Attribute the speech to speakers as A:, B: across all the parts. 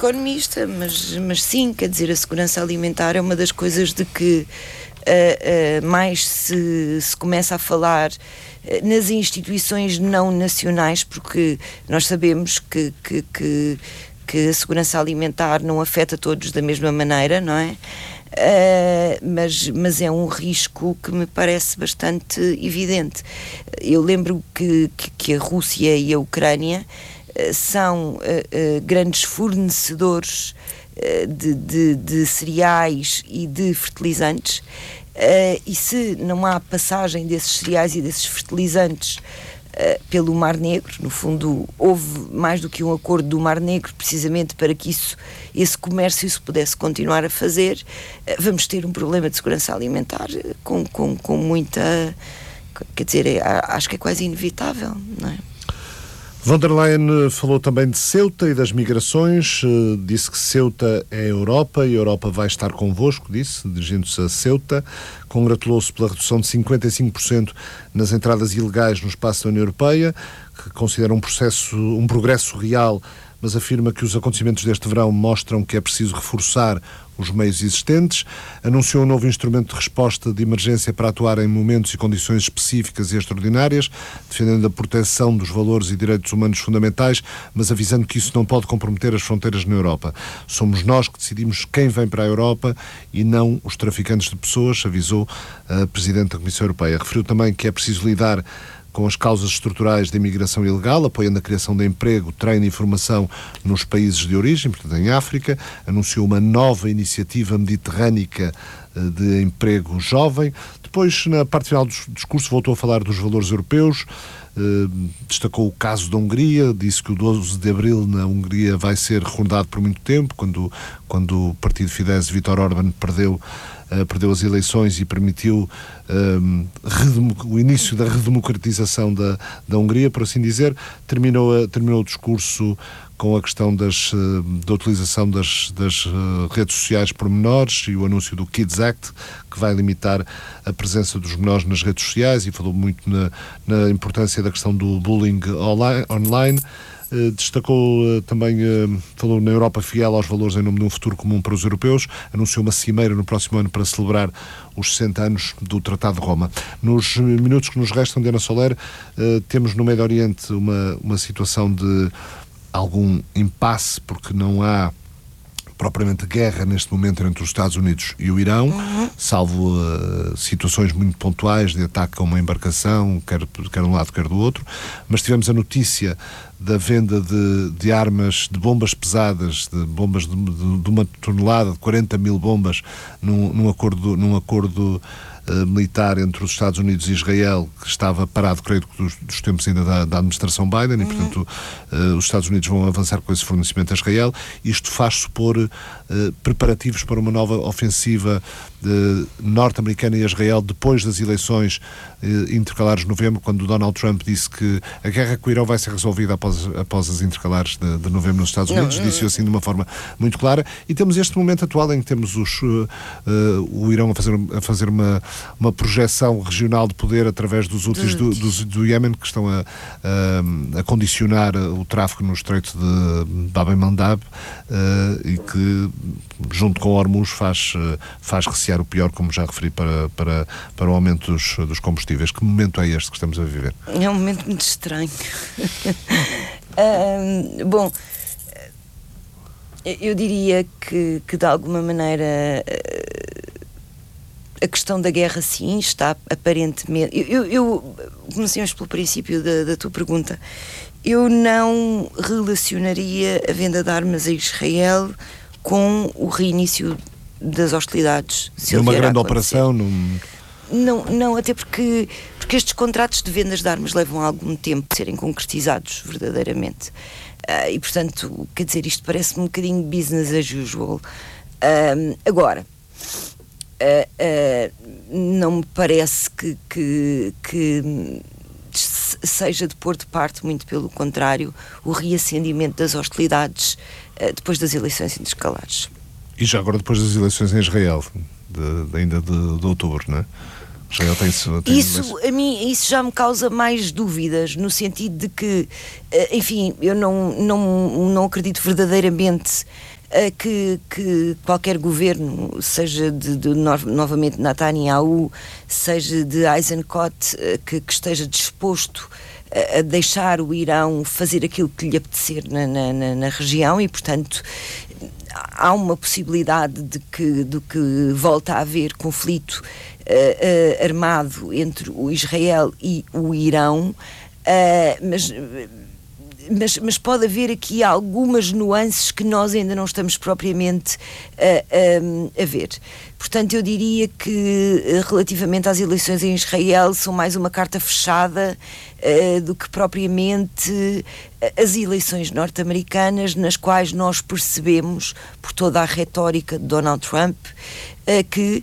A: economista, mas sim, quer dizer, a segurança alimentar é uma das coisas de que mais se começa a falar nas instituições não nacionais, porque nós sabemos que a segurança alimentar não afeta todos da mesma maneira, não é? Mas é um risco que me parece bastante evidente. Eu lembro que a Rússia e a Ucrânia são grandes fornecedores de cereais e de fertilizantes, e se não há passagem desses cereais e desses fertilizantes pelo Mar Negro, no fundo houve mais do que um acordo do Mar Negro precisamente para que esse comércio se pudesse continuar a fazer, vamos ter um problema de segurança alimentar com muita, quer dizer, acho que é quase inevitável, não é?
B: Von der Leyen falou também de Ceuta e das migrações, disse que Ceuta é a Europa e a Europa vai estar convosco, disse, dirigindo-se a Ceuta. Congratulou-se pela redução de 55% nas entradas ilegais no espaço da União Europeia, que considera um progresso real, mas afirma que os acontecimentos deste verão mostram que é preciso reforçar os meios existentes. Anunciou um novo instrumento de resposta de emergência para atuar em momentos e condições específicas e extraordinárias, defendendo a proteção dos valores e direitos humanos fundamentais, mas avisando que isso não pode comprometer as fronteiras na Europa. Somos nós que decidimos quem vem para a Europa e não os traficantes de pessoas, avisou a Presidente da Comissão Europeia. Referiu também que é preciso lidar com as causas estruturais da imigração ilegal, apoiando a criação de emprego, treino e formação nos países de origem, portanto em África. Anunciou uma nova iniciativa mediterrânica de emprego jovem. Depois, na parte final do discurso, voltou a falar dos valores europeus, destacou o caso da Hungria, disse que o 12 de Abril na Hungria vai ser recordado por muito tempo, quando o partido Fidesz, Viktor Orbán, perdeu as eleições e permitiu o início da redemocratização da Hungria, por assim dizer. Terminou o discurso com a questão da utilização das redes sociais por menores e o anúncio do Kids Act, que vai limitar a presença dos menores nas redes sociais, e falou muito na importância da questão do bullying online. Destacou também, falou na Europa fiel aos valores em nome de um futuro comum para os europeus. Anunciou uma cimeira no próximo ano para celebrar os 60 anos do Tratado de Roma. Nos minutos que nos restam, Diana Soler, temos no Médio Oriente uma situação de algum impasse, porque não há propriamente guerra neste momento entre os Estados Unidos e o Irão, salvo situações muito pontuais de ataque a uma embarcação, quer de um lado, quer do outro. Mas tivemos a notícia da venda de armas, de bombas pesadas, de bombas de uma tonelada, de 40 mil bombas, num acordo militar entre os Estados Unidos e Israel, que estava parado, creio que dos tempos ainda da administração Biden, e portanto os Estados Unidos vão avançar com esse fornecimento a Israel. Isto faz supor preparativos para uma nova ofensiva norte-americana e Israel depois das eleições intercalares de novembro, quando Donald Trump disse que a guerra com o Irão vai ser resolvida após as intercalares de novembro nos Estados Unidos. Disse-o assim de uma forma muito clara. E temos este momento atual em que temos o Irão a fazer uma projeção regional de poder através dos Houthis do Iémen, que estão a condicionar o tráfego no Estreito de Bab el-Mandab, e que, junto com Hormuz, faz recear o pior, como já referi, para o aumento dos combustíveis. Que momento é este que estamos a viver?
A: É um momento muito estranho. Bom, eu diria que de alguma maneira a questão da guerra, sim, está aparentemente... Eu comecemos pelo princípio da tua pergunta. Eu não relacionaria a venda de armas a Israel com o reinício das hostilidades.
B: Numa grande operação?
A: Não, até porque estes contratos de vendas de armas levam algum tempo a serem concretizados verdadeiramente. E, portanto, quer dizer, isto parece-me um bocadinho business as usual. Agora, não me parece que seja de pôr de parte, muito pelo contrário, o reacendimento das hostilidades depois das eleições intercalares.
B: E já agora depois das eleições em Israel, ainda de outubro, não é? Israel tem
A: a mim, isso já me causa mais dúvidas, no sentido de que, enfim, eu não acredito verdadeiramente que qualquer governo, seja novamente Netanyahu, seja de Eisenkot, que esteja disposto a deixar o Irão fazer aquilo que lhe apetecer na região, e portanto há uma possibilidade de que volte a haver conflito armado entre o Israel e o Irão, mas pode haver aqui algumas nuances que nós ainda não estamos propriamente a ver. Portanto, eu diria que relativamente às eleições em Israel são mais uma carta fechada do que propriamente as eleições norte-americanas, nas quais nós percebemos, por toda a retórica de Donald Trump, que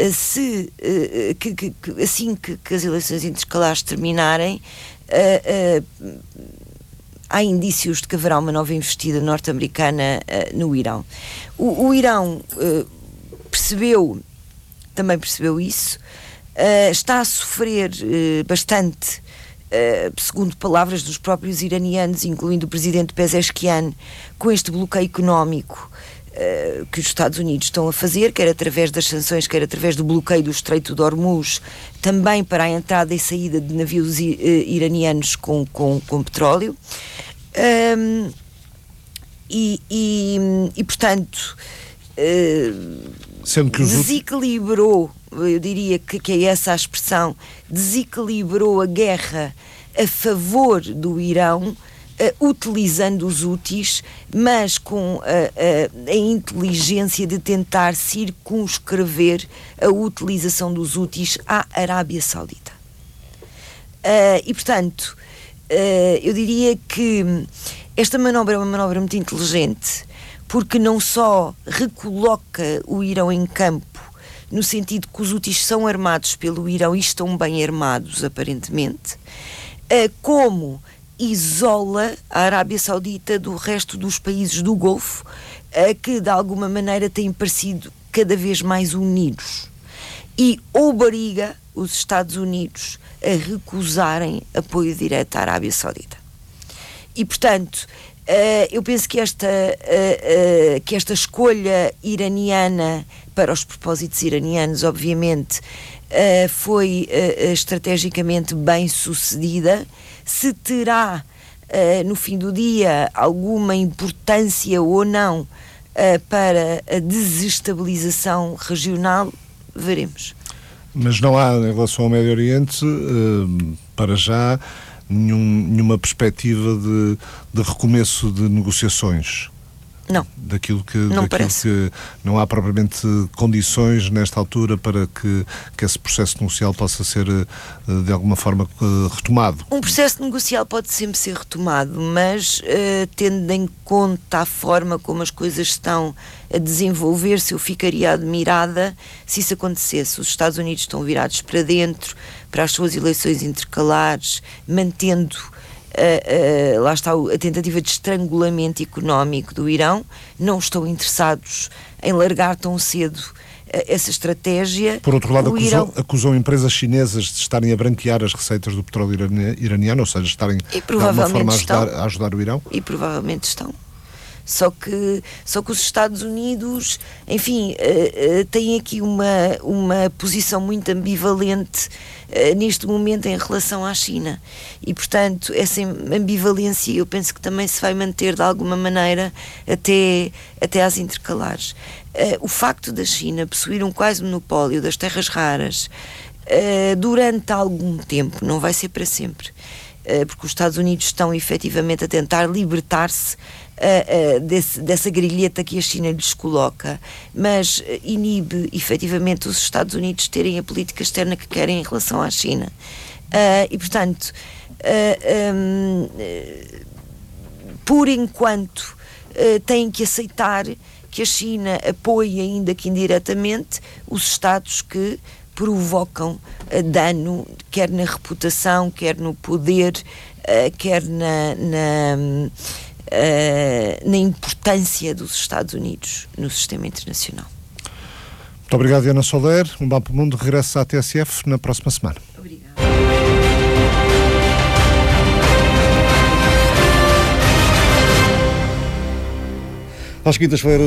A: assim que as eleições intercalares terminarem, há indícios de que haverá uma nova investida norte-americana no Irão. O Irão também percebeu isso, está a sofrer bastante, segundo palavras dos próprios iranianos, incluindo o presidente Pezeshkian, com este bloqueio económico que os Estados Unidos estão a fazer, quer através das sanções, quer através do bloqueio do Estreito de Hormuz, também para a entrada e saída de navios iranianos com petróleo. Portanto,
B: sendo que
A: desequilibrou, eu diria que é essa a expressão, desequilibrou a guerra a favor do Irão, utilizando os Houthis, mas com a inteligência de tentar circunscrever a utilização dos Houthis à Arábia Saudita. E, portanto, eu diria que esta manobra é uma manobra muito inteligente, porque não só recoloca o Irão em campo, no sentido que os Houthis são armados pelo Irão e estão bem armados, aparentemente, como isola a Arábia Saudita do resto dos países do Golfo, que de alguma maneira têm parecido cada vez mais unidos, e obriga os Estados Unidos a recusarem apoio direto à Arábia Saudita. E, portanto, eu penso que esta escolha iraniana, para os propósitos iranianos, obviamente, foi estrategicamente bem sucedida. Se terá, no fim do dia, alguma importância ou não para a desestabilização regional, veremos.
B: Mas não há, em relação ao Médio Oriente, para já, nenhuma perspectiva de recomeço de negociações?
A: Não.
B: Daquilo que não há propriamente condições nesta altura para que esse processo negocial possa ser de alguma forma retomado.
A: Um processo negocial pode sempre ser retomado, mas tendo em conta a forma como as coisas estão a desenvolver-se, eu ficaria admirada se isso acontecesse. Os Estados Unidos estão virados para dentro, para as suas eleições intercalares, mantendo lá está a tentativa de estrangulamento económico do Irão. Não estão interessados em largar tão cedo essa estratégia.
B: Por outro lado, acusou empresas chinesas de estarem a branquear as receitas do petróleo iraniano, ou seja, estarem de alguma forma a ajudar o Irão.
A: E provavelmente estão. Só que os Estados Unidos, enfim, têm aqui uma posição muito ambivalente neste momento em relação à China. E, portanto, essa ambivalência eu penso que também se vai manter de alguma maneira até às intercalares. O facto da China possuir um quase monopólio das terras raras durante algum tempo, não vai ser para sempre, porque os Estados Unidos estão efetivamente a tentar libertar-se dessa grilheta que a China lhes coloca, mas inibe efetivamente os Estados Unidos terem a política externa que querem em relação à China. E, portanto, por enquanto, têm que aceitar que a China apoie, ainda que indiretamente, os Estados que provocam dano, quer na reputação, quer no poder, quer na importância dos Estados Unidos no sistema internacional.
B: Muito obrigado, Diana Soler. Um Mapa Mundo regressa à TSF na próxima semana.
A: Obrigada.
B: Às quintas-feiras